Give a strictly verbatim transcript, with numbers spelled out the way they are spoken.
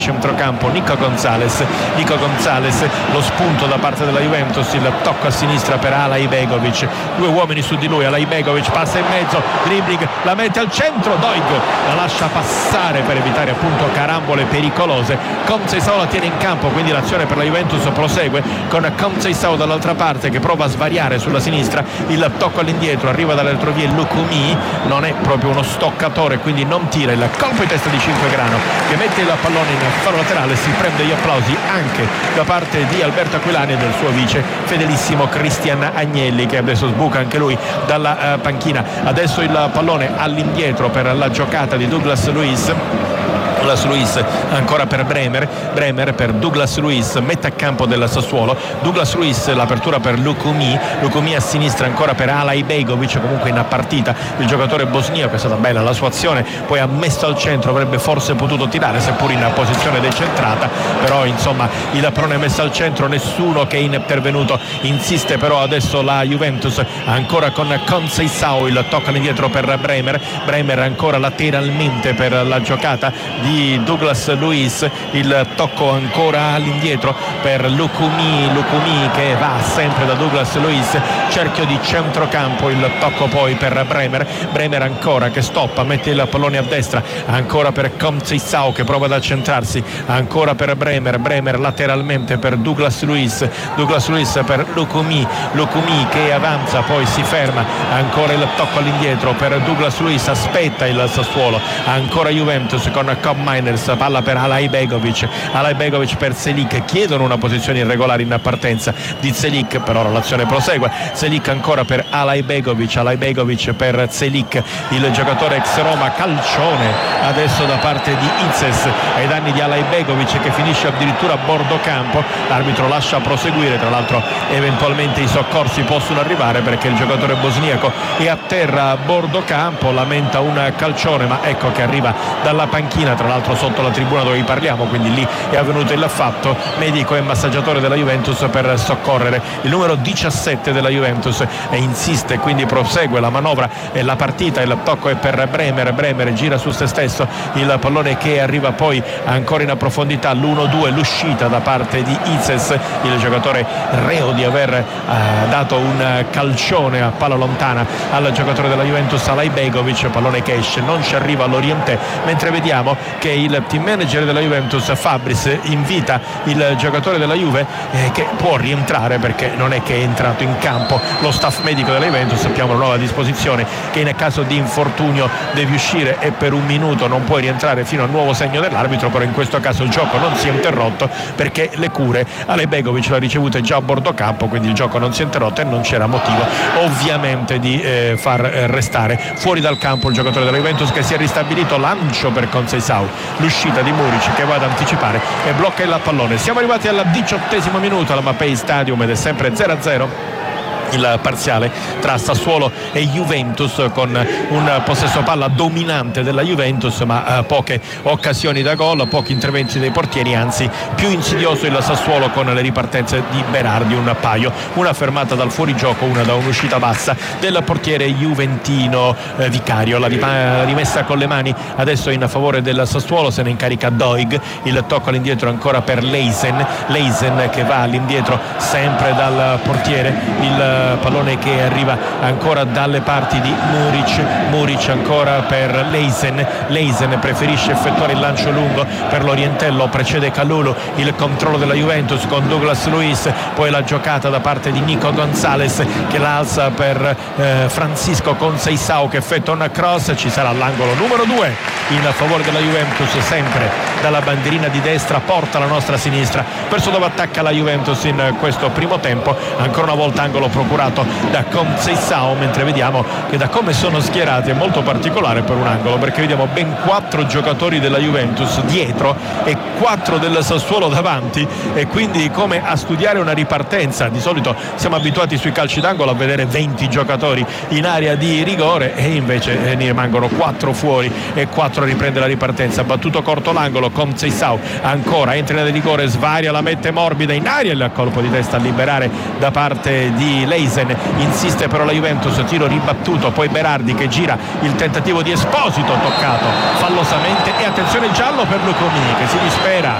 centrocampo Nico Gonzalez. Nico Gonzalez, lo spunto da parte della Juventus, il tocco a sinistra per Alaibegovic, due uomini su di lui. Alaibegovic passa in mezzo, dribbling, la mette al centro, Doig la lascia passare per evitare appunto carambole pericolose. Conceição la tiene in campo, quindi l'azione per la Juventus prosegue con Conceição dall'altra parte che prova a svariare sulla sinistra, il tocco all'indietro, arriva dalle retrovie Lucumi, non è proprio uno stoccatore, quindi non tira, il colpo di testa di Cinquegrano che mette il pallone in fallo laterale, si prende gli applausi anche da parte di Alberto Aquilani e del suo vice fedelissimo Cristian Agnelli, che adesso sbuca anche lui dalla uh, panchina. Adesso il pallone all'indietro per la giocata di Douglas Luiz. Douglas Luiz ancora per Bremer, Bremer per Douglas Luiz, mette a campo del Sassuolo. Douglas Luiz, l'apertura per Lucumi, Lucumi a sinistra ancora per Alaibegovic, comunque in partita il giocatore bosniaco, è stata bella la sua azione, poi ha messo al centro, avrebbe forse potuto tirare seppur in posizione decentrata, però insomma il pallone messo al centro, nessuno che è intervenuto, insiste però adesso la Juventus ancora con Conceição, il tocco all'indietro per Bremer, Bremer ancora lateralmente per la giocata di Douglas Luiz, il tocco ancora all'indietro per Lucumi, Lucumi che va sempre da Douglas Luiz, cerchio di centrocampo, il tocco poi per Bremer, Bremer ancora che stoppa, mette il pallone a destra, ancora per Conceição che prova ad accentrarsi, ancora per Bremer, Bremer lateralmente per Douglas Luiz, Douglas Luiz per Lucumi, Lucumi che avanza, poi si ferma, ancora il tocco all'indietro per Douglas Luiz, aspetta il Sassuolo, ancora Juventus con Cobb Miners, palla per Alaibegovic, Alaibegovic per Selic, chiedono una posizione irregolare in partenza di Selic, però l'azione prosegue, Selic ancora per Alaibegovic, Alaibegovic per Selic, il giocatore ex Roma, calcione adesso da parte di Izes ai danni di Alaibegovic che finisce addirittura a bordo campo, l'arbitro lascia proseguire, tra l'altro eventualmente i soccorsi possono arrivare perché il giocatore bosniaco è a terra a bordo campo, lamenta un calcione, ma ecco che arriva dalla panchina, tra l'altro sotto la tribuna dove vi parliamo, quindi lì è avvenuto il fatto, medico e massaggiatore della Juventus per soccorrere il numero diciassette della Juventus e insiste, quindi prosegue la manovra e la partita, il tocco è per Bremer, Bremer gira su se stesso, il pallone che arriva poi ancora in profondità, l'uno due, l'uscita da parte di Izes, il giocatore reo di aver eh, dato un calcione a palla lontana al giocatore della Juventus Alaibegovic, pallone che esce, non ci arriva all'Orientè, mentre vediamo che il team manager della Juventus Fabris invita il giocatore della Juve eh, che può rientrare perché non è che è entrato in campo, lo staff medico della Juventus, sappiamo una nuova disposizione che in caso di infortunio devi uscire e per un minuto non puoi rientrare fino al nuovo segno dell'arbitro, però in questo caso il gioco non si è interrotto perché le cure Alaibegovic l'ha ricevute già a bordo campo, quindi il gioco non si è interrotto e non c'era motivo ovviamente di eh, far eh, restare fuori dal campo il giocatore della Juventus che si è ristabilito, lancio per Conceição, l'uscita di Muric che va ad anticipare e blocca il pallone. Siamo arrivati al diciottesimo minuto alla Mapei Stadium ed è sempre zero a zero il parziale tra Sassuolo e Juventus, con un possesso palla dominante della Juventus ma eh, poche occasioni da gol, pochi interventi dei portieri, anzi più insidioso il Sassuolo con le ripartenze di Berardi, un paio, una fermata dal fuorigioco, una da un'uscita bassa del portiere juventino eh, Vicario, la rimessa con le mani adesso in favore del Sassuolo, se ne incarica Doig, il tocco all'indietro ancora per Leisen, Leisen che va all'indietro sempre dal portiere, il pallone che arriva ancora dalle parti di Muric, Muric ancora per Leisen, Leisen preferisce effettuare il lancio lungo per l'Orientello, precede Kalulu, il controllo della Juventus con Douglas Luiz, poi la giocata da parte di Nico Gonzalez che la alza per eh, Francisco Conceição che effettua una cross, ci sarà l'angolo numero due in favore della Juventus, sempre dalla bandierina di destra, porta la nostra sinistra verso dove attacca la Juventus in questo primo tempo, ancora una volta angolo procurato da Conceição, mentre vediamo che da come sono schierati è molto particolare per un angolo, perché vediamo ben quattro giocatori della Juventus dietro e quattro del Sassuolo davanti, e quindi come a studiare una ripartenza. Di solito siamo abituati sui calci d'angolo a vedere venti giocatori in area di rigore e invece ne rimangono quattro fuori e quattro riprende la ripartenza, battuto corto l'angolo, Conceição ancora entra in area di rigore, svaria, la mette morbida in aria, il colpo di testa a liberare da parte di lei Leisen, insiste però la Juventus, tiro ribattuto, poi Berardi che gira, il tentativo di Esposito toccato fallosamente e attenzione giallo per Lucomini che si dispera.